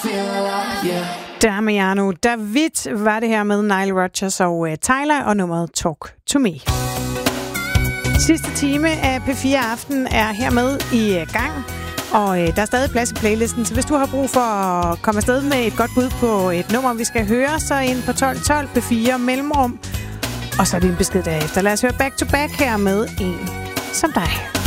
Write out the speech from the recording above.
Damiano David var det her med Nile Rodgers og Tyler og nummeret Talk to Me. Sidste time af P4 Aften er hermed i gang, og der er stadig plads i playlisten, så hvis du har brug for at komme afsted med et godt bud på et nummer, vi skal høre, så ind på 1212 P4 mellemrum, og så er det en besked derefter. Lad os høre back to back her med en som dig.